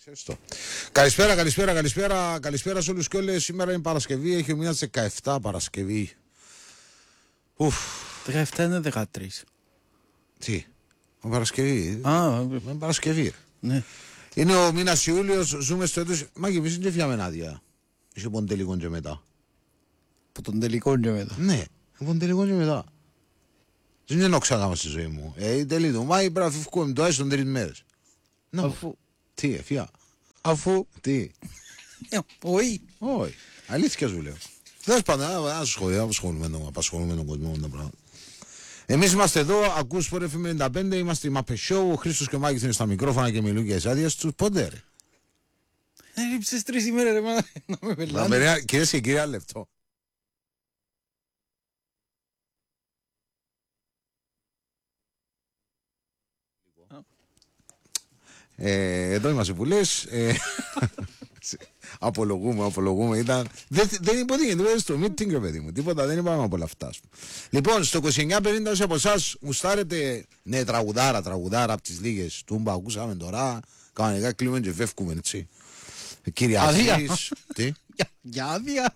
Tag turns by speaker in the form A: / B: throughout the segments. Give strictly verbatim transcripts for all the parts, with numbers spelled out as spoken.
A: Ευχαριστώ. Καλησπέρα, καλησπέρα, καλησπέρα, καλησπέρα σε όλους και όλες. Σήμερα είναι Παρασκευή, έχει ο μήνας δεκαεπτά Παρασκευή. Ουφ.
B: δεκαεπτά είναι δεκατρία.
A: Τι, ο Παρασκευή.
B: Α,
A: είναι Παρασκευή.
B: ναι.
A: Είναι ο μήνας Ιούλιος, ζούμε στο έτος. Μα και εμείς δεν φιάμε άδεια. Είσαι ποντελικό και μετά.
B: Από τον τελικό και μετά.
A: Ναι, ποντελικό και μετά. Δεν είναι οξάγαμα στη ζωή μου. Ε, τελεί το Μάη πρέπει να φύγουμε το άσο των τρεις μέρες.
B: Αφού.
A: Τι, εφιά.
B: Αφού.
A: Τι.
B: Όχι.
A: Όχι. Αλήθεια σου λέω. Δεν πάντα, να ασχολούμαι τον κόσμο με τα πράγματα. Εμείς είμαστε εδώ, ακούς Sport εφ εμ ενενήντα πέντε, είμαστε η Μαπε Show, ο Χρήστος και ο Μάκης είναι στα μικρόφωνα και μιλούν για τις άδειες τους. Πότε ρε.
B: Έλειψες τρεις ημέρες ρε, να με πελάνε.
A: Κυρίες και κύριοι, ένα λεπτό. Ε, εδώ είμαστε που λες. Ε, απολογούμε, απολογούμε. Ήταν... Δεν, δεν είπα τίποτα, δεν στο meeting, ρε παιδί μου. Τίποτα, δεν είπαμε από όλα αυτά. Λοιπόν, στο είκοσι εννιά πενήντα όσοι από εσάς γουστάρετε, ναι, τραγουδάρα, τραγουδάρα από τις λίγες. Τούμπα, ακούσαμε τώρα. Κανονικά κλείνουμε και φεύγουμε, έτσι. Κυριαρχής. Τι?
B: Για άδεια.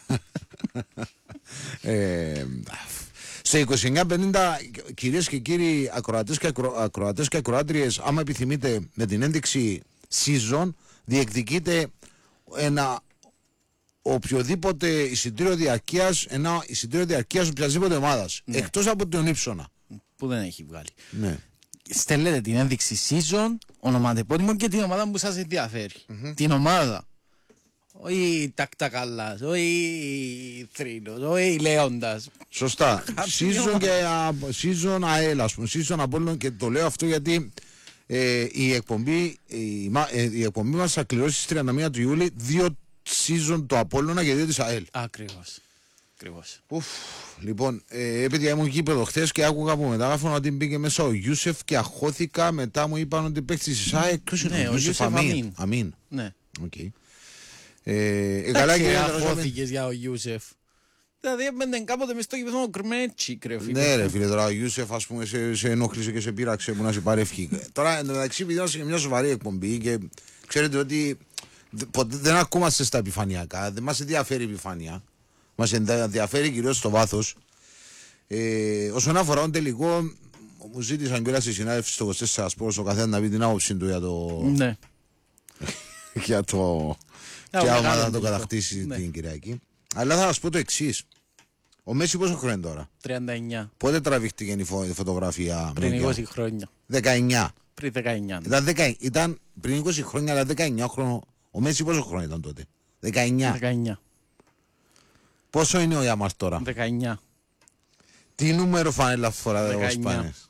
A: ε, στο είκοσι εννιά πενήντα, κυρίες και κύριοι ακροατές και, ακρο, ακροατές και ακροάτριες, άμα επιθυμείτε με την ένδειξη season, διεκδικείτε ένα οποιοδήποτε εισιτήριο διαρκείας, ένα εισιτήριο διαρκείας οποιασδήποτε ομάδας, ναι. Εκτός από τον Ήψονα.
B: Που δεν έχει βγάλει.
A: Ναι.
B: Στέλνετε την ένδειξη season, ονοματεπώνυμο και την ομάδα που σας ενδιαφέρει. Mm-hmm. Την ομάδα. Όχι Τακτακαλάς, όχι Θρήνος, όχι Λέοντας.
A: Σωστά. Season και season ΑΕΛ, ας πούμε. Season Απόλλων, και το λέω αυτό γιατί ε, η, εκπομπή, η, η εκπομπή μας θα κληρώσει στις τριάντα μία του Ιούλη δύο season το Απόλλωνα και δύο της ΑΕΛ.
B: Ακριβώς. Ακριβώς.
A: Ουφ, λοιπόν, ε, επειδή ήμουν γήπεδο χθες και άκουγα από μετάγραφο ότι μπήκε μέσα ο Ιούσεφ και αχώθηκα. Μετά μου είπαν ότι παίξει της ΑΕΛ. Ποιος είναι
B: ναι,
A: ο Ιούσεφ? Αμίν. Αμίν.
B: Ναι.
A: Okay. Ε, ε, καλά και
B: αχώθηκες για ο Ιούσεφ. Δηλαδή έμπαινε κάποτε μες στο γήπεδο κρμέτσι, ρε φίλε.
A: Ναι ρε φίλε, τώρα ο Ιούσεφ ας πούμε σε, σε ενόχλησε και σε πείραξε που να σε πάρει ευχή. Τώρα εντωμεταξύ επειδή είμαστε και μια σοβαρή εκπομπή και ξέρετε ότι ποτέ δεν ακούμαστε στα επιφανειακά, δεν μας ενδιαφέρει η επιφάνεια. Μας ενδιαφέρει κυρίως το βάθος. Ε, όσον αφορά τον τελικό, μου ζήτησαν κιόλας οι συνάδελφοι στο είκοσι τέσσερα Sports ο καθένας να πει την άποψη του για το...
B: Ναι.
A: για το... ποια ομάδα θα το κατακτήσει την Κυριακή. Αλλά θα σας πω το εξής. Ο Μέση πόσο χρόνο είναι τώρα?
B: τριάντα εννιά.
A: Πότε τραβήχτηκε η, φω... η φωτογραφία?
B: Πριν είκοσι χρόνια.
A: δεκαεννιά.
B: Πριν δεκαεννιά.
A: Ήταν, δεκα... ήταν πριν είκοσι χρόνια, αλλά δεκαεννιά χρόνο. Ο Μέση πόσο χρόνο ήταν τότε? δεκαεννιά.
B: δεκαεννιά.
A: Πόσο είναι ο Ιαμάλ τώρα?
B: δεκαεννιά.
A: Τι νούμερο φανέλα φορά ο Σπάνες?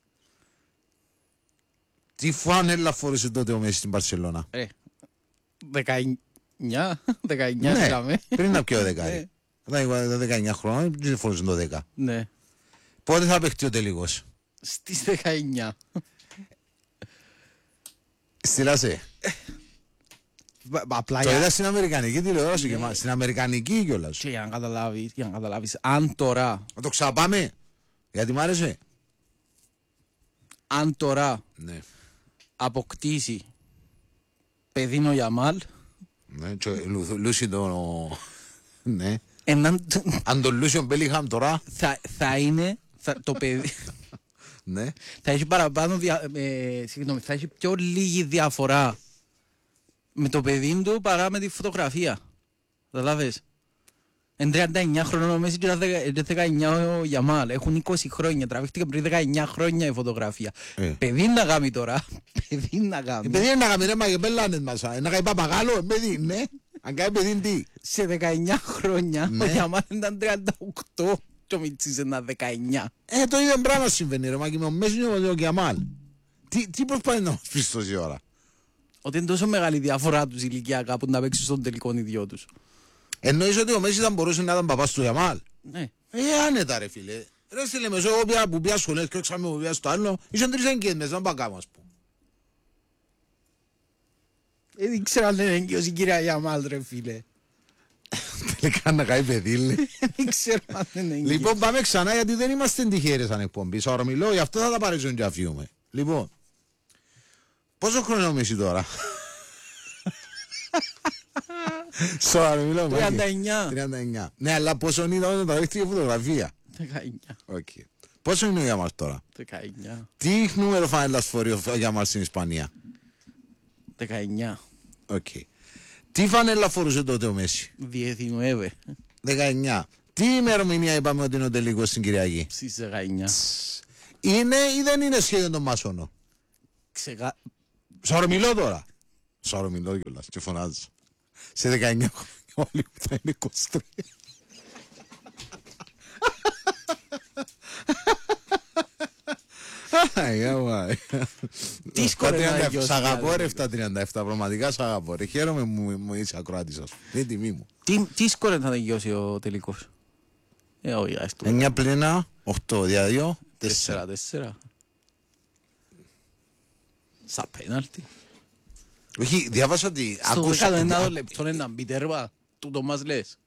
A: Τι φανέλα φόρησε τότε ο Μέση στην Μπαρσελόνα?
B: Ε, δεκαεννιά. δεκαεννιά
A: ναι,
B: είχαμε.
A: πριν να πιω δεκαετία. Ήταν δεκαεννιά χρόνια, δεν φόρησε το δέκα.
B: Ναι.
A: Πότε θα παιχτεί ο τελικός?
B: Στις δεκαεννιά.
A: Στείλασε.
B: Απλά
A: το είδα στην Αμερικανική τηλεόραση και στην Αμερικανική κιόλας.
B: Και για να καταλάβεις, για να καταλάβεις, αν τώρα...
A: Να το ξαπάμε, γιατί μ' άρεσε.
B: Αν τώρα
A: ναι.
B: αποκτήσει παιδίνο Ιαμάλ...
A: Ναι, Λούσι το... ναι.
B: Έναν...
A: Αν το Λούσιον Μπέλιχαμ τώρα...
B: Θα, θα είναι θα, το παιδί...
A: ναι.
B: Θα έχει παραπάνω... Δια, ε, συγγνώμη, θα έχει πιο λίγη διαφορά με το παιδί του παρά με τη φωτογραφία. Καταλάβες. Είναι τριάντα εννιά χρονών ο Μέση και δεκαεννιά ο Ιαμάλ. Έχουν είκοσι χρόνια. Τραβήχτηκε πριν δεκαεννιά χρόνια η φωτογραφία. Ε. Παιδί να κάνει τώρα. Παιδί να κάνει.
A: Παιδί να κάνει ρε μα και πελάνες μας. Να κάνει παπαγάλο. Παιδί ναι. Αν κάνει παιδί τι.
B: Σε δεκαεννιά χρόνια
A: ναι.
B: Ο Ιαμάλ ήταν τριάντα οκτώ και ο Μίτσις ήταν δεκαεννιά.
A: Ε το ίδιο πράγμα συμβαίνει ρε μα και με ο Μέση και ο Ιαμάλ. Τι, τι προσπαθεί να μας πεις τόση ώρα?
B: Ότι είναι τόσο μεγάλη διαφορά τους ηλικιακά που να παίξουν στον τελικό οι δυο τους.
A: Εννοείς ότι ο Μέση θα μπορούσε να ήταν παπάς του Ιαμάλ?
B: Ναι.
A: Ε, άνετα ρε φίλε. Ρε στείλε με εγώ πια που πια σχολές και έξαμε που πια στο άλλο. Ήσαν τρεις έγκυες μέσα, να πακάμε ας πούμε.
B: Ε, δεν ξέρω αν είναι έγκυος η κυρία Ιαμάλ ρε φίλε.
A: Τελικά να κάνει παιδί λέει.
B: Δεν ξέρω αν είναι έγκυος.
A: Λοιπόν πάμε ξανά γιατί δεν είμαστε τυχαίρες σαν εκπομπή. Σαρο μιλώ, γι' αυτό θα τα παρέζουν και αφιούμε. Λοιπόν, πόσο χρόνο είναι ο Μέση τώρα? Σοβαρά μιλάω.
B: τριάντα εννιά.
A: τριάντα εννιά. Ναι, αλλά πόσο είναι όταν τα δείχνει η φωτογραφία.
B: δεκαεννιά.
A: Okay. Πόσο είναι για μας τώρα.
B: δεκαεννιά.
A: Τι νούμερο φάνελας φορεί για μας στην Ισπανία.
B: δεκαεννιά.
A: Okay. Τι φανέλα φορούσε τότε ο Μέση.
B: διecinueve.
A: δεκαεννιά. Τι ημερομηνία είπαμε ότι είναι ο τελικός στην Κυριακή.
B: Στις δεκαεννιά.
A: Είναι ή δεν είναι σχέδιο των Μάσονο.
B: Ξεγα...
A: Σαρομιλώ τώρα. Σαρομιλώ κιόλας και φωνάζω. Σε δεκαεννιά χρόνια όλοι που θα είναι είκοσι τρία.
B: Δύσκολο να γιώσει.
A: Σ' αγαπώ ρε επτά τριάντα επτά, πραγματικά σ' αγαπώ ρε. Χαίρομαι μου είσαι ακροάτης σας. Είναι τιμή μου.
B: Τι σκορ θα γιώσει ο τελικός. Ε, όχι, ας το.
A: εννιά πλην ένα, οκτώ, δια δύο,
B: τέσσερα
A: τέσσερα.
B: τέσσερα. Σα πέναλτι.
A: Όχι, διάβασα ότι
B: Στο
A: άκουσα...
B: εκατό λεπτό ένα μπιτέρβα. Τούτο μας λες.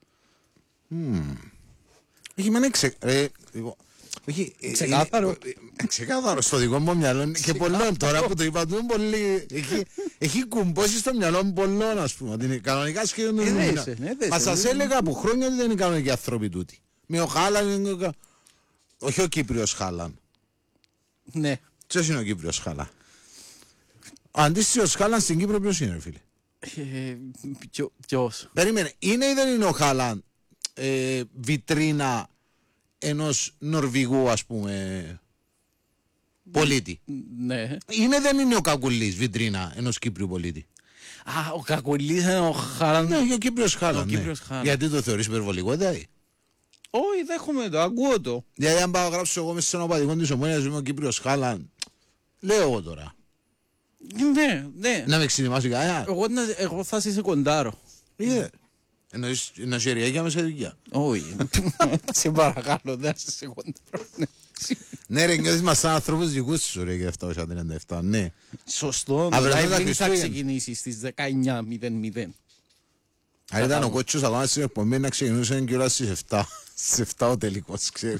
A: Όχι, με είναι ξε... ρε, λοιπόν, όχι, ε,
B: Ξεκάθαρο.
A: είναι- ε, ξεκάθαρο στο δικό μου μυαλό είναι και πολλών τώρα που το είπα του είναι πολύ... Έχει, έχει κουμπώσει στο μυαλό μου πολλών ας πούμε. Ότι είναι κανονικά σχεδόν
B: Ε,
A: δεν είναι.
B: δέσε, ε, δέσε,
A: Μα σας
B: ε,
A: έλεγα από χρόνια ότι δεν είναι κανονικοί άνθρωποι τούτοι. Με ο Χάλαν είναι... κα- όχι ο Κύπριος Χάλαν.
B: Ναι.
A: Ποιος είναι ο Κύπριος Χάλαν. Ο αντίστοιχος Χάλαν στην Κύπρο ποιος είναι ρε φίλε.
B: Ε, ποιο- Ποιος.
A: Περίμενε, είναι ή δεν είναι ο Χάλαν ε, βιτρίνα ενός Νορβηγού ας πούμε πολίτη.
B: Ναι.
A: Είναι δεν είναι ο Κακουλής βιτρίνα ενός Κύπριου πολίτη.
B: Α, ο Κακουλής είναι ο Χαραν.
A: Ναι, ο Κύπριος Χάλαν.
B: Ο
A: ναι.
B: Κύπριος Χάλαν.
A: Γιατί το θεωρείς υπερβολικό, δηλαδή.
B: Όχι, δέχομαι το, ακούω το.
A: Δηλαδή, αν πάω να γράψω εγώ μέσα σε ένα πατικό της Ομόνοιας είμαι ο Κύπριος Χάλαν, λέω εγώ τώρα.
B: Ναι, ναι.
A: Να με ξυνημάσει κανένα.
B: Εγώ, να- εγώ θα σε κοντάρω.
A: Είδε. Εννοείς να σιωριάκια με σε δικιά.
B: Όχι. Σε παρακαλώ, δεν θα σε κοντάρω. Ναι.
A: Ναι ρε, νιώθεις μας σαν ανθρώπους δικούς σου ρε και επτακόσια τριάντα επτά, ναι.
B: Σωστό, το
A: Αύριο
B: live
A: τα
B: link θα
A: Χριστούγεννα.
B: ξεκινήσει στις δεκαεννιά μηδέν μηδέν.
A: Αν ήταν ο κότσος ακόμα στην εκπομπή να ξεκινούσε και όλα στις επτά. Στις επτά ο τελικός, ξέρει.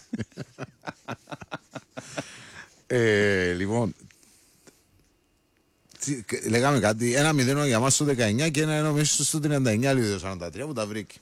A: ε, λοιπόν, τι, κα- λέγαμε κάτι, ένα μηδέν για μας στο δεκαεννιά και ένα ένα μέσα στο τριάντα εννιά λίγο σαράντα τρία που τα βρήκε.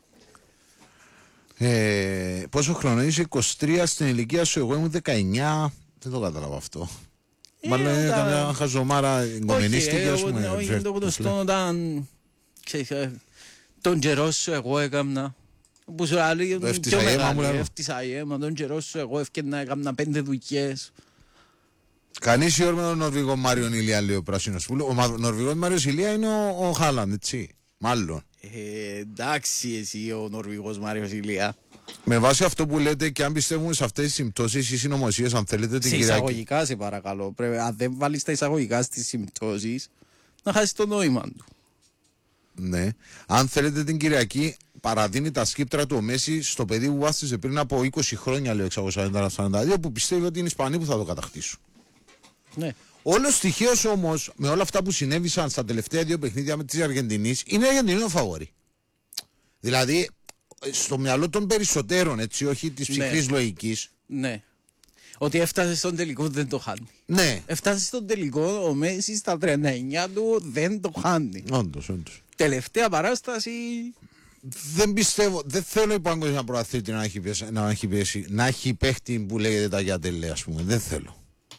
A: Ε, πόσο χρόνο είσαι, είκοσι τρία στην ηλικία σου, εγώ ήμουν δεκαεννιά, δεν το κατάλαβα αυτό.
B: Ε,
A: Μάλλον είναι
B: τα-
A: καμιά χαζομάρα
B: Όχι,
A: εγκομενίστηκε,
B: ε,
A: ας
B: εγώ-
A: πούμε.
B: όχι,
A: φέρ-
B: το
A: πώς
B: γνωστό
A: λέει.
B: όταν ξέρεις, ε, τον καιρό σου εγώ έκαμνα. Που σου λέει,
A: Το έφτιασα
B: πιο
A: η αίμα μου,
B: μεγάλη,
A: λέω.
B: έφτιασα η αίμα, τον καιρό σου εγώ έφτιανα, έκαμνα πέντε δουλειές.
A: Κανείς η ώρα με τον Νορβηγό Μάριον Ηλία, λέει ο Πράσινος Πούλου. Ο Μα- Νορβηγός Μάριος Ηλία είναι ο, ο Χάλαντ, έτσι. Μάλλον.
B: Ε, εντάξει εσύ ο Νορβηγός Μάριος Ηλία.
A: Με βάση αυτό που λέτε και αν πιστεύουμε σε αυτές τις συμπτώσεις ή συνωμοσίες, αν θέλετε την
B: Σε
A: Κυριακή.
B: εισαγωγικά σε παρακαλώ. Πρέπει, αν δεν βάλεις τα εισαγωγικά στις συμπτώσεις, να χάσεις το νόημα του.
A: Ναι. Αν θέλετε την Κυριακή, παραδίνει τα σκύπτρα του ο Μέση στο παιδί που βάστησε πριν από είκοσι χρόνια, λέει εξακόσια σαράντα δύο, που πιστεύει ότι είναι οι Ισπανοί που θα το κατακτήσουν.
B: Ναι.
A: Όλο στοιχείο όμως, με όλα αυτά που συνέβησαν στα τελευταία δύο παιχνίδια με τη Αργεντινή, είναι η Αργεντινή ο φαβορί. Δηλαδή, στο μυαλό των περισσότερων, έτσι, όχι τη
B: Ναι.
A: ψυχρής λογικής.
B: Ναι. Ότι έφτασε στον τελικό δεν το χάνει.
A: Ναι,
B: Έφτασε στον τελικό, ο Μέση στα τριάντα εννιά του δεν το χάνει.
A: όντως, όντως.
B: Τελευταία παράσταση.
A: Δεν πιστεύω, δεν θέλω η παγκόσμια προαθλήτρια να έχει πέσει, να έχει, πέσει, να έχει παίχτη που λέγεται τα Γιάτελε, ας πούμε. Δεν θέλω.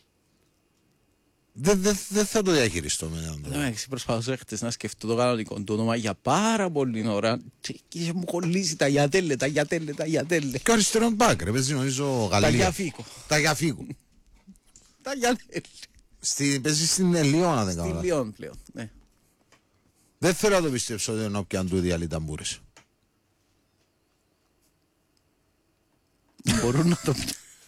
A: Δεν δεν- δεν θα το διαχειριστώ με έναν τρόπο.
B: Εντάξει, προσπαθούσα χτες να σκεφτώ το κανονικό του όνομα για πάρα πολύ ώρα και και μου κολλήσει τα γιατέλε, τα γιατέλε, τα γιατέλε.
A: Και ο αριστερόν μπακ, ρε, παίζει νομίζω
B: Τα
A: Γαλλία.
B: γιαφίκο.
A: Τα Γιαφίκου.
B: Τα γιατέλε.
A: Στη, παίζει στην Ελιώνα, δεν κάνω
B: Στη
A: λάθος.
B: Λιόν πλέον. Ναι.
A: Δεν θέλω να το πιστέψω ότι είναι όποιαν του διαλύει ταμπούρες.
B: Μπορούν να το πει.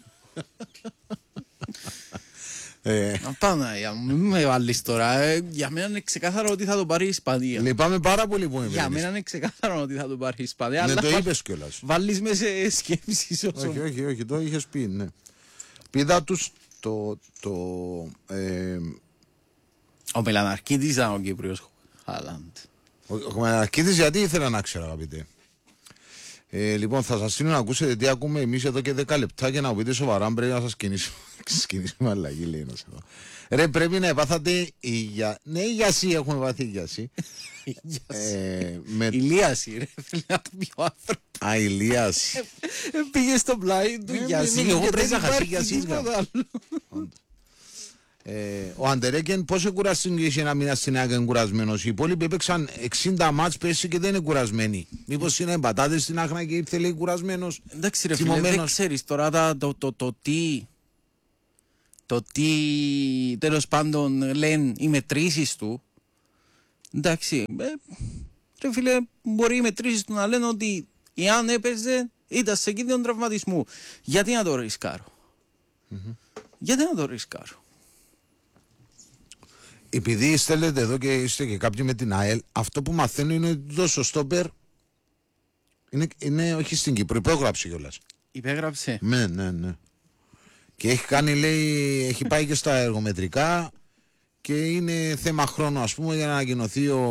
A: Ε,
B: Να πάμε, για μην με βάλεις τώρα. ε. Για μένα είναι ξεκάθαρο ότι θα το πάρει η Ισπανία.
A: λυπάμαι πάρα πολύ που με
B: Για
A: παίρνεις.
B: μένα είναι ξεκάθαρο ότι θα το πάρει η Ισπανία.
A: Ναι,
B: αλλά
A: το
B: βα-
A: είπες κιόλας.
B: Βάλεις με σε σκέψεις όσο.
A: Όχι, όχι, όχι, το είχες πει, ναι. Πήδα τους το... το ε,
B: Ο Μελαναρκίτης ήταν ο Κύπριος Χάλαντ.
A: ο ο Μεναρκίδης γιατί ήθελα να ξέρω, αγαπητέ. Ε, λοιπόν, θα σας στείλω να ακούσετε τι ακούμε εμείς εδώ και δέκα λεπτά και να πείτε σοβαρά, πρέπει να σας κινήσουμε. Κινήσουμε αλλαγή, λέει ένας εδώ. Ρε, πρέπει να επάθατε υγεία. Ναι, υγιασί, έχουμε πάθει υγιασί. ε, με...
B: Ηλίαση, ρε, φίλε, να πει ο άνθρωπος.
A: Α, ηλίαση.
B: Πήγε στο πλάι του Γιασί.
A: Εγώ πρέπει να χασί Γιασί. Ο Αντερέκεν πόσο κουραστούν είχε ένα μήνα στην ΑΕΚ κουρασμένος. Οι υπόλοιποι έπαιξαν εξήντα μάτς πέρσι και δεν είναι κουρασμένοι. Μήπως είναι πατάτες στην άχνα και ήρθε λέει κουρασμένος.
B: Εντάξει ρε φίλε, δεν ξέρεις τώρα το τι το τι τέλος πάντων λένε οι μετρήσεις του. Εντάξει, ρε φίλε, μπορεί οι μετρήσεις του να λένε ότι εάν έπαιζε ήταν σε κίνδυνο τραυματισμού. Γιατί να το ρισκάρω. Γιατί να το ρισκάρω.
A: Επειδή στέλνετε εδώ και είστε και κάποιοι με την ΑΕΛ, αυτό που μαθαίνω είναι ότι το σωστόπερ είναι, είναι όχι στην Κύπρο, υπέγραψε κιόλας.
B: Υπέγραψε.
A: Ναι, ναι, ναι. Και έχει κάνει, λέει, έχει πάει και στα εργομετρικά και είναι θέμα χρόνου, ας πούμε, για να ανακοινωθεί ο,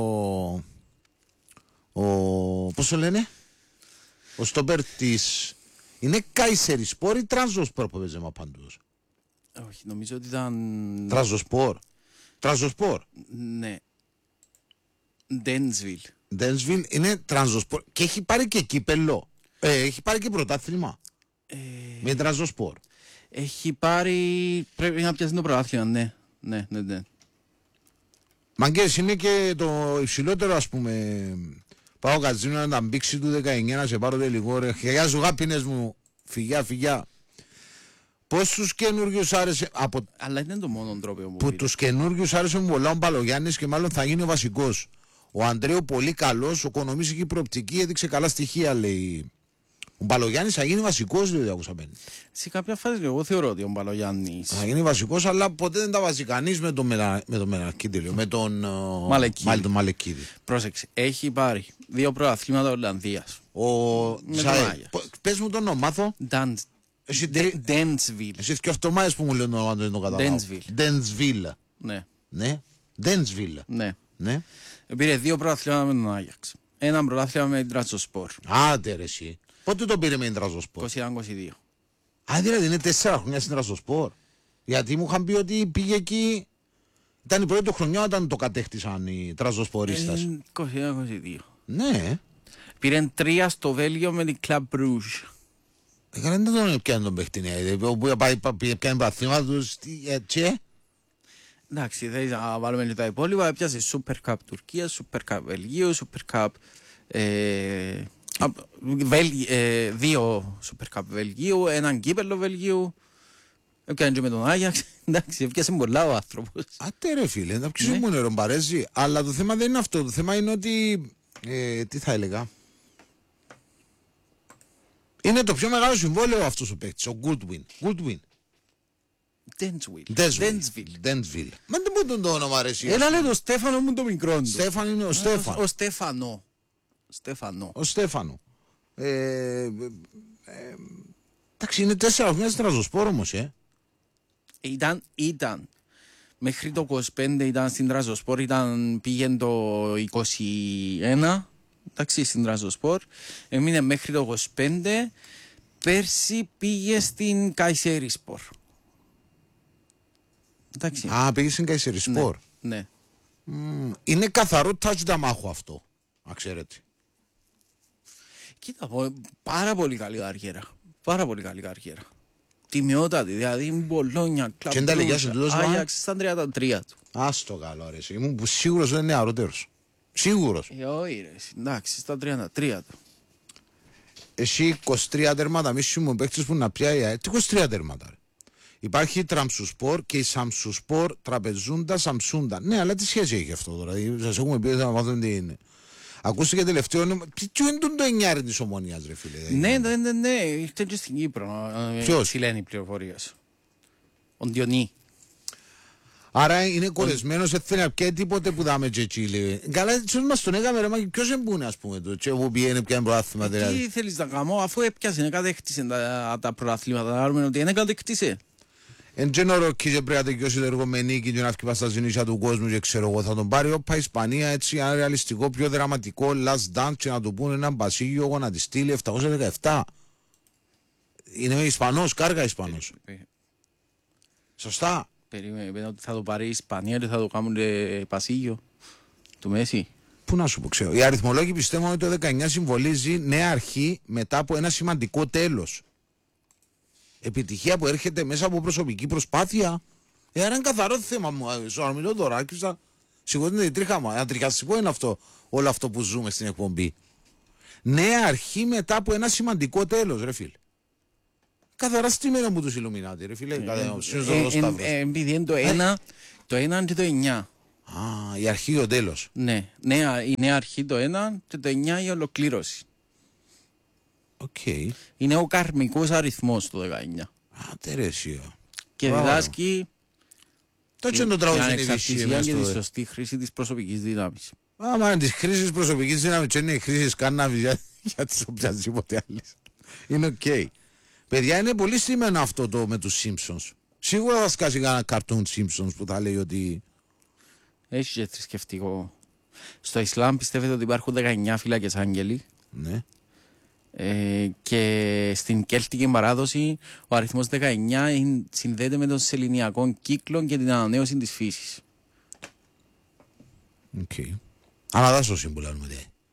A: ο πώς το λένε, ο στόπερ της, είναι Καϊσερισπόρ ή Τρανζοσπόρ που παίζει με παντούς.
B: Όχι, νομίζω ότι ήταν...
A: Τρανζοσπόρ. Τρανζοσπόρ.
B: Ναι. Ντένσβιλ.
A: Ντένσβιλ είναι Τρανζοσπόρ και έχει πάρει και κύπελλο. Ε, έχει πάρει και πρωτάθλημα. Ε... Με Τρανζοσπόρ.
B: Έχει πάρει. Πρέπει να πιάσει το πρωτάθλημα, ναι. Ναι, ναι, ναι.
A: Μαγκές, είναι και το υψηλότερο, ας πούμε. Πάω κατζίνο να τα μπήξει του δεκαεννιά να σε πάρω τελικό. Ρε. Χαιριά σου γάπινες μου. Φυγιά, φυγιά. Πόσους καινούργιους άρεσε. Από...
B: Αλλά δεν είναι το μόνο τρόπο που.
A: Που τους καινούργιους άρεσε μου πολλά ο Μπαλογιάννης και μάλλον θα γίνει ο βασικός. Ο Αντρέου πολύ καλός, ο Κονομής έχει προοπτική, έδειξε καλά στοιχεία, λέει. Ο Μπαλογιάννης θα γίνει βασικός, λέει, άκουσα πέντε.
B: Σε κάποια φάση εγώ θεωρώ ότι ο Μπαλογιάννης
A: θα γίνει βασικός, αλλά ποτέ δεν τα βάζει κανείς με τον Μελα... Μελακίδη, με τον
B: Μαλεκίδη.
A: Μαλεκίδη.
B: Πρόσεξε, έχει πάρει δύο πρωταθλήματα Ολλανδίας.
A: Ο Ζαέ. Πες μου τον μάθω.
B: Ντένσβιλ.
A: Εσύ και αυτομάδες που μου λένε το δεν το καταλάβω. Ντένσβιλ.
B: Ναι.
A: Ναι. Ντένσβιλ.
B: Ναι.
A: Ναι.
B: Πήρε δύο πρωταθλήματα με τον Άγιαξ. Ένα πρωτάθλημα με την Τρανζοσπόρ.
A: Άντε ρε εσύ. Πότε το πήρε με την Τρανζοσπόρ?
B: είκοσι ένα είκοσι δύο.
A: Α, δηλαδή είναι τέσσερα χρόνια στην Τρανζοσπόρ. Γιατί μου είχαν πει ότι πήγε εκεί. Ήταν η πρώτη του χρονιά όταν το κατέκτησαν οι Τρανζοσπορίστας.
B: είκοσι ένα είκοσι δύο.
A: Ναι.
B: Πήρε τρία στο Βέλγιο με την Club Brugge.
A: Δεν τον πιάνε τον παίχτη, όπου πιάνε παθήμα τους, έτσι.
B: Εντάξει, θέλεις να βάλουμε και τα υπόλοιπα, έπιασε Super Cup Τουρκία, Super Cup Βελγίου, Super Cup ε, ε, δύο Super Cup Βελγίου, έναν κύπελλο Βελγίου, έπιανε και με τον Άγιαξ, εντάξει, έπιασε πολλά ο άνθρωπος.
A: Άτε ρε φίλε, να ποιος μου είναι ρεμπαρέζι, αλλά το θέμα δεν είναι αυτό, το θέμα είναι ότι, ε, τι θα έλεγα, είναι το πιο μεγάλο συμβόλαιο αυτός ο παίκτης, ο Goodwin. Goodwin.
B: Ντένσβιλ.
A: Ντένσβιλ. Μα δεν μου τον το όνομα αρέσει.
B: Έλα λέει το Στέφανο μου το μικρό του.
A: Στέφαν είναι ο Στέφαν.
B: Ο Στέφανο. Στέφανο.
A: Ο Στέφανο. Εντάξει, είναι τέσσερα χρόνια στην Τρανζοσπόρ όμως, ε.
B: Ήταν, ήταν. Μέχρι το είκοσι πέντε ήταν στην Τρανζοσπόρ, ήταν πήγαινε το είκοσι ένα. Εντάξει, στην Τρανζοσπόρ. Έμεινε μέχρι το είκοσι πέντε. Πέρσι πήγε στην Καϊσερισπόρ. Εντάξει.
A: Α, πήγε στην Καϊσερισπόρ.
B: Ναι.
A: ναι. Mm, είναι καθαρό τάτσουταμάχο αυτό, να ξέρετε.
B: Κοίτα, πάρα πολύ καλή καριέρα. Πάρα πολύ καλή καριέρα. Τιμιότατη, δηλαδή Μπολόνια, Κλαμπρούζα, Άγιαξ στα τριάντα τρία του.
A: Ας το καλό ρε, ήμουν σίγουρος δεν είναι νεαρότερος. Σίγουρος.
B: Ε, όχι ρε, εντάξει, στα τριάντα τρία του.
A: Εσύ είκοσι τρία τέρματα, μη σου μου παίκτης που να πιάει, τι είκοσι τρία τέρματα ρε. Υπάρχει η Τραμσουσπόρ και η Σαμσουσπόρ Τραπεζούντα Σαμσούντα. Ναι, αλλά τι σχέση έχει αυτό τώρα, σας έχουμε πει να μάθουμε τι είναι. Ακούστηκε τελευταίο, ποιο είναι το εννιάρι της Ομονίας ρε φίλε.
B: Ναι, ναι, ναι, ναι, ήρθε και στην Κύπρο.
A: Ποιος?
B: Τι λένε οι πληροφορίες. Ο Διονύ.
A: Άρα είναι κορεσμένος, δεν θέλει να πιέει τίποτε που δάμε και Τσίλε. Καλά, έτσι μας τον έκαμε ρε, μα ποιος εμπούνε ας πούμε το, και όπου πιένε πιάνε προάθλημα δηλαδή.
B: Τι θέλεις να κάνω, αφού έπιασε, είναι κατέκτησε τα, τα προαθλήματα, να άρουμε ότι είναι κατέκτησε.
A: Εν και ο Ροκκί και πρέπει να τελειώσει το έργο με νίκη και να βγει στα ζηνίσια του κόσμου και ξέρω εγώ θα τον πάρει όπα Ισπανία έτσι ένα ρεαλιστικό πιο δραματικό last dance και να του πούνε έναν Μπασίγιο εγώ να τη στείλει επτακόσια δεκαεπτά. Είναι Ισπανός, κάργα Ισπανός. Σωστά.
B: Περίμενε ότι θα το πάρει η Ισπανία και θα το κάνουν Πασίγιο του Μέση.
A: Πού να σου πω, ξέρω. Οι αριθμολόγοι πιστεύουν ότι το δεκαεννιά συμβολίζει νέα αρχή μετά από ένα σημαντικό τέλος. Επιτυχία που έρχεται μέσα από προσωπική προσπάθεια. Ε, άρα είναι καθαρό θέμα μου. Σου μιλώ τώρα, άκουσα. Σηκώνεται η τρίχα μου. Αντριχαστικό είναι αυτό, όλο αυτό που ζούμε στην εκπομπή. Νέα αρχή μετά από ένα σημαντικό τέλος, ρε φίλε. Καθαρά στήμενα μου τους Ιλουμινάτη, ρε φίλε.
B: Επειδή είναι το ένα, το ένα και το εννιά.
A: Α, η αρχή ο τέλος.
B: Ναι, νέα, η νέα αρχή το ένα και το εννιά η ολοκλήρωση.
A: Okay.
B: Είναι ο καρμικός αριθμός το δεκαεννιά.
A: Α, τερέσιο.
B: Και διδάσκει
A: την
B: ανεξαρτησία και τη σωστή χρήση της προσωπικής δύναμης.
A: Άμα είναι της χρήσης προσωπικής δύναμης και είναι η χρήση κάναβης για, για τις οποιασδήποτε άλλες. Είναι οκ. Okay. Παιδιά, είναι πολύ στήμενο αυτό το με τους Simpsons. Σίγουρα θα σκάσει κανένα cartoon Simpsons που θα λέει ότι...
B: Έχει και θρησκευτικό. Στο Ισλάμ πιστεύετε ότι υπάρχουν δεκαεννιά φύλακες άγγελοι.
A: Ναι.
B: Ε, και στην κέλτικη παράδοση ο αριθμός δεκαεννιά συνδέεται με τον σεληνιακό κύκλο και την ανανέωση της φύσης.
A: Οκ. Okay. Αναδάσωση που λέμε.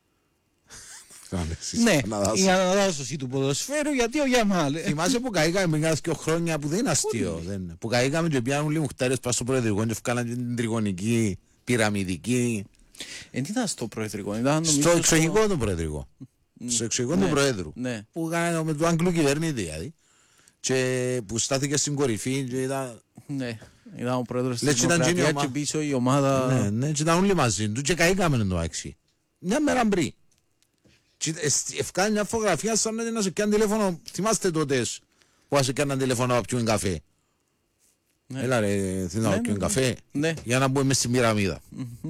B: Ναι, η αναδάσωση του ποδοσφαίρου γιατί ο Γιαμάλ.
A: Θυμάσαι που καήκαμε πριν κάνα δύο χρόνια που δεν είναι αστείο. Που καήκαμε και πιάνουν λίγο χτέρες πας στο προεδρικό και έφκαναν την τριγωνική, πυραμιδική.
B: Εν τι ήταν στο προεδρικό, ήταν
A: στο εξωγικό του προεδρικό. Στο εξωγικό του Προέδρου. Που έκανε με του Αγγλού κυβερνήτη δηλαδή. Και που στάθηκε στην κορυφή και ήταν...
B: Ναι, ήταν ο πρόεδρος της Δημοκρατίας και πίσω η ομάδα...
A: Ναι, ναι, και ήταν όλοι μαζί του και καήκαμε το έξι. Μια μέρα πριν. Ευκάνε μια φωτογραφία σαν να σε κάνει τηλέφωνο. Θυμάστε τότε που σε κάναν τηλέφωνο να πιούν καφέ. Έλα ρε, θέλω να πιούν καφέ. Για να μπούμε μες στην πυραμίδα.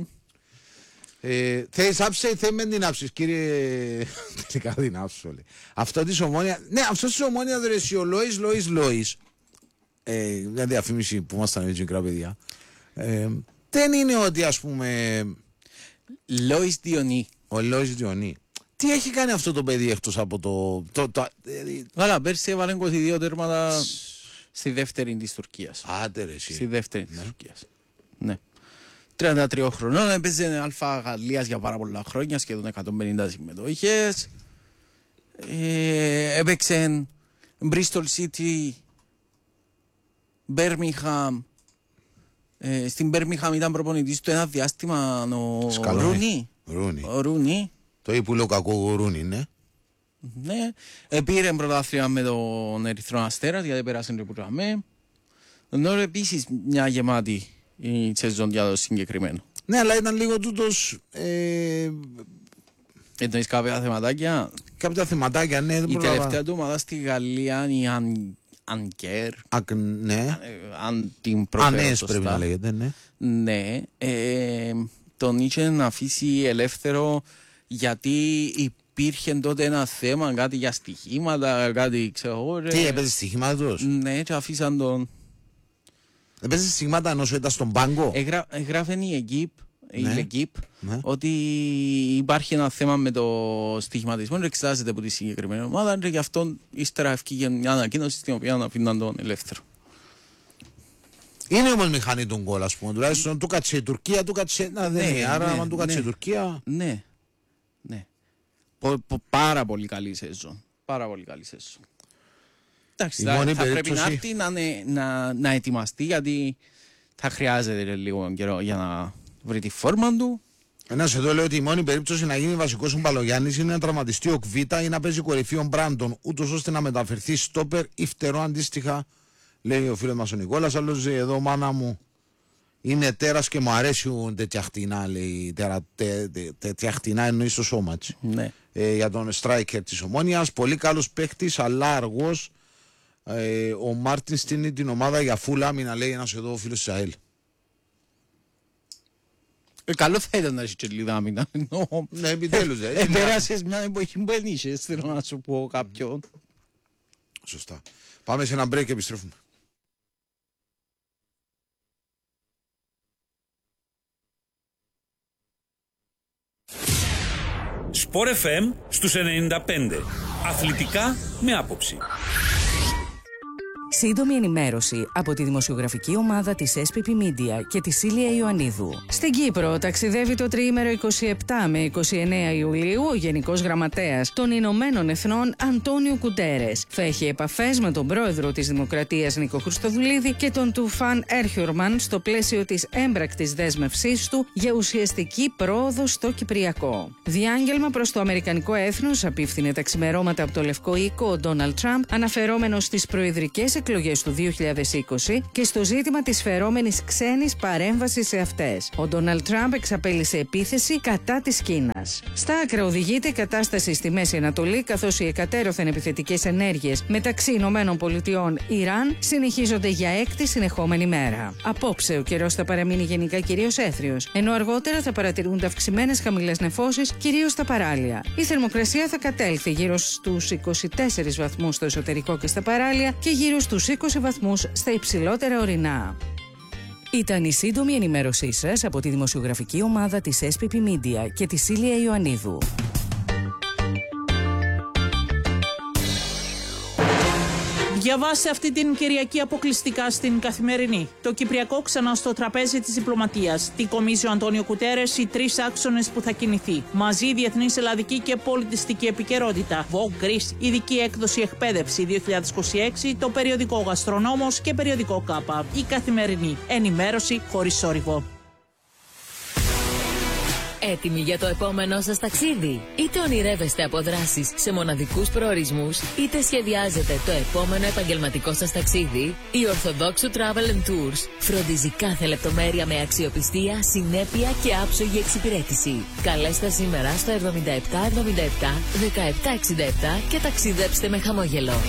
A: Ε, θέλεις άψε ή θέλει με την άψεις κύριε. Τελικά την άψω λέει. Αυτό της Ομόνια. Ναι, αυτό της Ομόνια δρεσί ο Λόης Λόης Λόης. ε, Μια διαφήμιση που ήμασταν έτσι μικρά παιδιά. ε, Δεν είναι ότι ας πούμε
B: Λόης Διονύ.
A: Ο Λόης Διονύ. Τι έχει κάνει αυτό το παιδί εκτός από το, το, το
B: Καλά, πέρσι έβαλε είκοσι δύο τέρματα στη δεύτερη της Τουρκίας.
A: Άντε ρε εσύ.
B: Στη δεύτερη της Τουρκίας. Ναι. τριάντα τρία χρονών, έπαιζε Αλφα Γαλλίας για πάρα πολλά χρόνια, σχεδόν εκατόν πενήντα συμμετοχές. Ε, έπαιξε Bristol City, Birmingham. Ε, στην Birmingham ήταν προπονητής του ένα διάστημα ο Ρούνι. Ο Ρούνι.
A: Το είπε κακό Ρούνι, ναι.
B: Ναι. Ε, πήρε πρωτάθλημα με τον Ερυθρό Αστέρας, γιατί πέρασε το πουραμέ. Ενώ επίσης μια γεμάτη η σεζόν για το συγκεκριμένο.
A: Ναι, αλλά ήταν λίγο τούτος... Ε...
B: Εννοείς κάποια θεματάκια.
A: Κάποια θεματάκια, ναι.
B: Η τελευταία του ομάδα στη Γαλλία είναι η Αν... Ανκέρ.
A: Ακ, ναι.
B: Αν την προφέρω
A: Ανές
B: σωστά.
A: πρέπει να λέγεται, ναι.
B: Ναι. Ε, τον είχε να αφήσει ελεύθερο γιατί υπήρχε τότε ένα θέμα, κάτι για στοιχήματα, κάτι ξέρω.
A: Τι έπαιζε στοιχήματα τους.
B: Ναι, και αφήσαν τον...
A: Έπαιζε στοιχήματα ενώ ήταν στον πάγκο.
B: Έγρα, έγραφε η Εκύπ,
A: Ναι.
B: η Εκύπ,
A: Ναι.
B: ότι υπάρχει ένα θέμα με το στοιχηματισμό και εξετάζεται από τη συγκεκριμένη ομάδα και γι' αυτό ύστερα ευκήγε μια ανακοίνωση στην οποία αφήναν τον ελεύθερο.
A: Είναι όμως μηχανή του γκολ, ας πούμε. Τουλάχιστον του κάτσε η Τουρκία, του κάτσε. Να, δεν
B: Ναι,
A: είναι. Άρα,
B: ναι,
A: αν του κάτσε
B: ναι.
A: η Τουρκία.
B: Ναι, ναι. Πο, πο, πάρα πολύ καλή σεζόν. Πάρα πολύ καλή σεζόν. Εντάξει,
A: Η
B: θα,
A: μόνη
B: θα πρέπει
A: περίπτωση-
B: να έρθει να, είναι- να, να ετοιμαστεί γιατί θα χρειάζεται λίγο καιρό για να βρει τη φόρμα του.
A: Ένα εδώ λέει ότι η μόνη περίπτωση να γίνει βασικός ο Μπαλογιάννης είναι να τραυματιστεί ο Κβίτα ή να παίζει κορυφή ο Μπράντον, ούτως ώστε να μεταφερθεί στόπερ ή φτερό αντίστοιχα, λέει ο φίλος μας ο Νικόλας. Άλλος λέει εδώ, μάνα μου είναι τέρας και μου αρέσουν τέτοια χτινά, λέει. Τέρα, τε, τε, τέτοια χτινά εννοεί στο σώμα έτσι.
B: Ναι.
A: Ε, για τον striker της Ομόνιας. Πολύ καλός παίχτης, αλλά αργός. Ε, ο Μάρτιν στείνει την ομάδα για full άμυνα, λέει ένας εδώ ο φίλος της ΑΕΛ.
B: Ε, καλό θα ήταν να έχει και λίγα άμυνα.
A: Ναι, επιτέλους.
B: Ε, πέρασες μια εποχή που δεν είχες, θέλω να σου πω κάποιον.
A: Σωστά. Πάμε σε ένα break και επιστρέφουμε.
C: Σπορ εφ εμ στους ενενήντα πέντε. Αθλητικά με άποψη.
D: Σύντομη ενημέρωση από τη δημοσιογραφική ομάδα της ες πι πι Media και τη Σίλια Ιωαννίδου. Στην Κύπρο ταξιδεύει το τριήμερο είκοσι επτά με είκοσι εννέα Ιουλίου ο Γενικός Γραμματέας των Ηνωμένων Εθνών Αντόνιο Κουτέρες. Θα έχει επαφές με τον πρόεδρο της Δημοκρατίας Νίκο Χριστοδουλίδη και τον Τουφάν Έρχιουρμαν στο πλαίσιο της έμπρακτης δέσμευσής του για ουσιαστική πρόοδο στο Κυπριακό. Διάγγελμα προς το Αμερικανικό έθνος απίφθινε τα ξημερώματα από το Λευκό Οίκο ο Ντόναλντ Τραμπ, αναφερόμενος στις προεδρικές εκλογές του δύο χιλιάδες είκοσι και στο ζήτημα της φερόμενης ξένης παρέμβασης σε αυτές. Ο Ντόναλντ Τραμπ εξαπέλυσε επίθεση κατά της Κίνας. Στα άκρα οδηγείται η κατάσταση στη Μέση Ανατολή, καθώς οι εκατέρωθεν επιθετικές ενέργειες μεταξύ Ηνωμένων Πολιτειών Ιράν συνεχίζονται για έκτη συνεχόμενη μέρα. Απόψε ο καιρός θα παραμείνει γενικά κυρίως έθριος, ενώ αργότερα θα παρατηρούνται αυξημένες χαμηλές νεφώσεις, κυρίως στα παράλια. Η θερμοκρασία θα κατέλθει γύρω στους είκοσι τέσσερις βαθμούς στο εσωτερικό και στα παράλια και γύρω στους είκοσι βαθμούς στα υψηλότερα ορεινά. Ήταν η σύντομη ενημέρωσή σας από τη δημοσιογραφική ομάδα της ες πι πι Media και τη Σίλια Ιωαννίδου.
E: Διαβάστε αυτή την Κυριακή αποκλειστικά στην Καθημερινή. Το Κυπριακό ξανά στο τραπέζι της διπλωματίας. Τι κομίζει ο Αντόνιο Κουτέρες, οι τρεις άξονες που θα κινηθεί. Μαζί διεθνής, ελλαδική και πολιτιστική επικαιρότητα. Vogue Greece, ειδική έκδοση εκπαίδευση δύο χιλιάδες είκοσι έξι, το περιοδικό Γαστρονόμος και περιοδικό Κάπα. Η Καθημερινή. Ενημέρωση χωρίς σόρυβο.
F: Έτοιμοι για το επόμενό σας ταξίδι? Είτε ονειρεύεστε από δράσεις σε μοναδικούς προορισμούς, είτε σχεδιάζετε το επόμενο επαγγελματικό σας ταξίδι, η Ορθοδόξου Travel and Tours φροντίζει κάθε λεπτομέρεια με αξιοπιστία, συνέπεια και άψογη εξυπηρέτηση. Καλέστε σήμερα στο εβδομήντα επτά εβδομήντα επτά δεκαεπτά εξήντα επτά και ταξιδέψτε με χαμόγελο.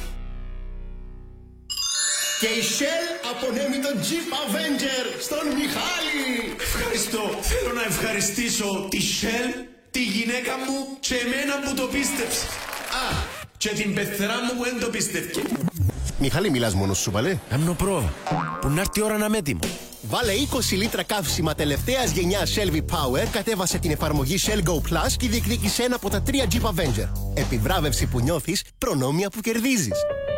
G: Και η Shell απονέμει τον Jeep Avenger στον Μιχάλη.
H: Ευχαριστώ. Θέλω να ευχαριστήσω τη Shell, τη γυναίκα μου και εμένα που το πίστεψε. Α, και την πεθερά μου που δεν το πίστευκε.
G: Μιχάλη, μιλάς μόνος σου, παλέ?
H: Άμνο πρόβα. Που να έρθει η ώρα να είμαι έτοιμο.
G: Βάλε είκοσι λίτρα καύσιμα τελευταίας γενιάς Shell V-Power, κατέβασε την εφαρμογή Shell Go Plus και διεκδίκησε ένα από τα τρία Jeep Avenger. Επιβράβευση που νιώθεις, προνόμια που κερδίζεις.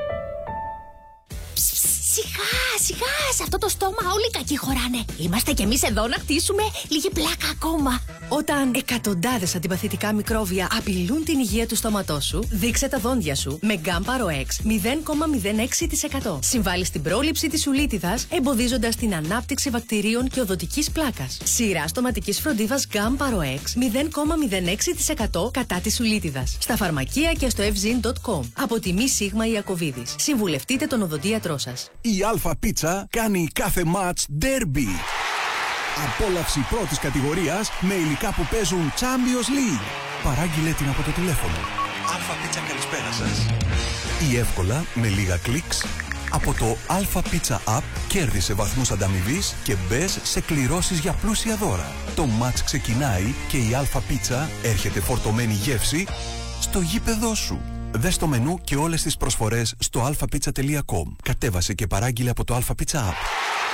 I: Σιγά, σιγά, σε αυτό το στόμα όλοι κακοί χωράνε. Είμαστε κι εμείς εδώ να χτίσουμε λίγη πλάκα ακόμα.
J: Όταν εκατοντάδες αντιπαθητικά μικρόβια απειλούν την υγεία του στόματός σου, δείξε τα δόντια σου με Γκάμπαρο X μηδέν κόμμα μηδέν έξι τοις εκατό. Συμβάλλει στην πρόληψη της ουλίτιδας, εμποδίζοντας την ανάπτυξη βακτηρίων και οδοντικής πλάκας. Σειρά στοματικής φροντίδας Γκάμπαρο X μηδέν κόμμα μηδέν έξι τοις εκατό κατά της ουλίτιδας. Στα φαρμακεία και στο ευζιν τελεία κομ. Από τη Μη Σίγμα Ιακωβίδης. Συμβουλευτείτε τον οδοντίατρό σας.
K: Η Αλφα Πίτσα κάνει κάθε μάτς ντέρμπι. Απόλαυση πρώτης κατηγορίας με υλικά που παίζουν Champions League. Παράγγειλε την από το τηλέφωνο. Αλφα Πίτσα, καλησπέρα σας. Ή εύκολα με λίγα κλικς από το Αλφα Πίτσα App κέρδισε βαθμούς ανταμοιβής και μπες σε κληρώσεις για πλούσια δώρα. Το μάτς ξεκινάει και η Αλφα Πίτσα έρχεται φορτωμένη γεύση στο γήπεδό σου. Δες το μενού και όλες τις προσφορές στο αλφα πίτσα τελεία κομ. Κατέβασε και παράγγειλε από το Αλφα Πίτσα App.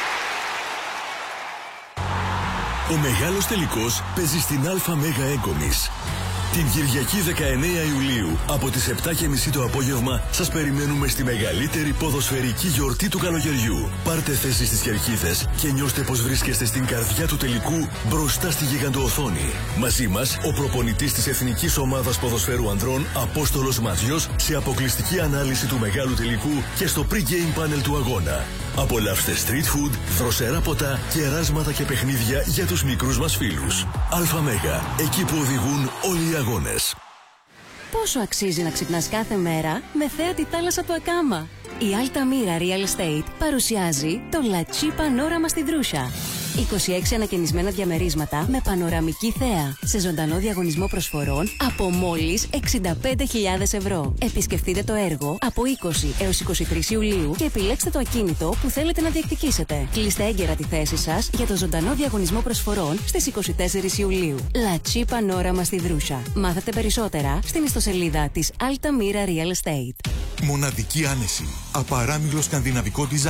L: Ο μεγάλος τελικός παίζει στην Αλφα Μέγα Έγκομις. Την Κυριακή δεκαεννέα Ιουλίου από τις επτά και μισή το απόγευμα σας περιμένουμε στη μεγαλύτερη ποδοσφαιρική γιορτή του καλοκαιριού. Πάρτε θέση στις κερκίδες και νιώστε πως βρίσκεστε στην καρδιά του τελικού μπροστά στη γιγαντοοθόνη. Μαζί μας ο προπονητής της Εθνικής Ομάδας Ποδοσφαίρου Ανδρών Απόστολος Ματζιός σε αποκλειστική ανάλυση του μεγάλου τελικού και στο pre-game panel του αγώνα. Απολαύστε street food, δροσερά ποτά, κεράσματα και παιχνίδια για τους μικρούς μας φίλους. Αλφα Μέγα, εκεί που οδηγούν όλοι οι αγώνες.
M: Πόσο αξίζει να ξυπνάς κάθε μέρα με θέα τη θάλασσα του Ακάμα? Η Altamira Real Estate παρουσιάζει το La Chi Panorama στη Δρούσα. είκοσι έξι ανακαινισμένα διαμερίσματα με πανοραμική θέα σε ζωντανό διαγωνισμό προσφορών από μόλις εξήντα πέντε χιλιάδες ευρώ. Επισκεφτείτε το έργο από είκοσι έως είκοσι τρεις Ιουλίου και επιλέξτε το ακίνητο που θέλετε να διεκδικήσετε. Κλείστε έγκαιρα τη θέση σας για το ζωντανό διαγωνισμό προσφορών στις είκοσι τέσσερις Ιουλίου. La Chi Panorama στη Δρούσα. Μάθετε περισσότερα στην ιστοσελίδα της Altamira Real Estate.
N: Μοναδική άνεση. Απαράμιλο σκανδιναβικό design.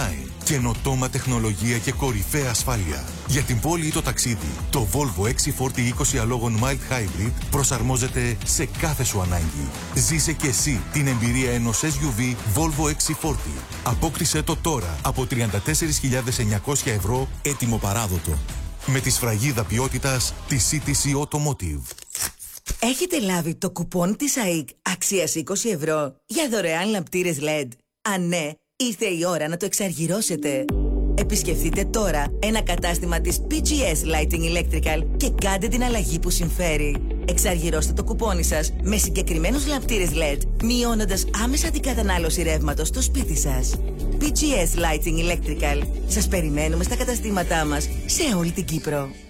N: Καινοτόμα τεχνολογία και κορυφαία ασφάλεια. Για την πόλη ή το ταξίδι, το Volvo εξ φορτι είκοσι αλόγων Mild Hybrid προσαρμόζεται σε κάθε σου ανάγκη. Ζήσε και εσύ την εμπειρία ενός ες γιου βι Volvo εξ φορτι. Απόκτησέ το τώρα από τριάντα τέσσερις χιλιάδες εννιακόσια ευρώ έτοιμο παράδοτο. Με τη σφραγίδα ποιότητας της σι τι σι Automotive.
O: Έχετε λάβει το κουπόν της ΑΕΚ αξίας είκοσι ευρώ για δωρεάν λαμπτήρες ελ ι ντι. Αν ναι, ήρθε η ώρα να το εξαργυρώσετε. Επισκεφτείτε τώρα ένα κατάστημα της πι τζι ες Lighting Electrical και κάντε την αλλαγή που συμφέρει. Εξαργυρώστε το κουπόνι σας με συγκεκριμένους λαμπτήρες ελ ι ντι, μειώνοντας άμεσα την κατανάλωση ρεύματος στο σπίτι σας. πι τζι ες Lighting Electrical. Σας περιμένουμε στα καταστήματά μας σε όλη την Κύπρο.